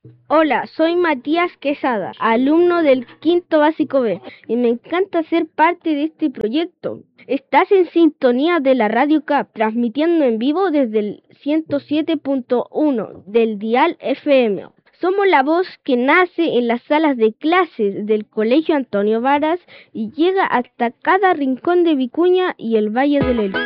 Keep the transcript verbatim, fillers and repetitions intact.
Hola, soy Matías Quesada, alumno del quinto básico B, y me encanta ser parte de este proyecto. Estás en sintonía de la Radio C A P, transmitiendo en vivo desde el ciento siete punto uno del dial F M. Somos la voz que nace en las salas de clases del Colegio Antonio Varas y llega hasta cada rincón de Vicuña y el Valle del Elqui.